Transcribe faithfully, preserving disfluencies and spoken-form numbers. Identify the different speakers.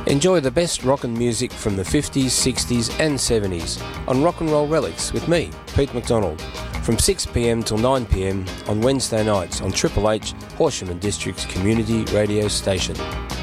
Speaker 1: Enjoy the best rock and music from the fifties, sixties and seventies on Rock and Roll Relics with me, Pete McDonald, from six p m till nine p m on Wednesday nights on Triple H, Horsham and District's community radio station.